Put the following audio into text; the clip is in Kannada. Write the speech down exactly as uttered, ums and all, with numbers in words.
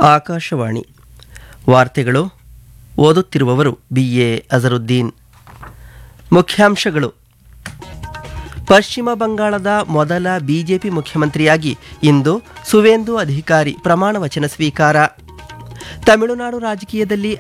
ಆಕಾಶವಾಣಿ ವಾರ್ತೆಗಳು ಓದುತ್ತಿರುವವರು ಬಿ ಎ ಅಜರುದ್ದೀನ್. ಮುಖ್ಯಾಂಶಗಳು: ಪಶ್ಚಿಮ ಬಂಗಾಳದ ಮೊದಲ ಬಿಜೆಪಿ ಮುಖ್ಯಮಂತ್ರಿಯಾಗಿ ಇಂದು ಸುವೇಂದು ಅಧಿಕಾರಿ ಪ್ರಮಾಣ ವಚನ ಸ್ವೀಕಾರ. ತಮಿಳುನಾಡು ರಾಜಕೀಯದಲ್ಲಿ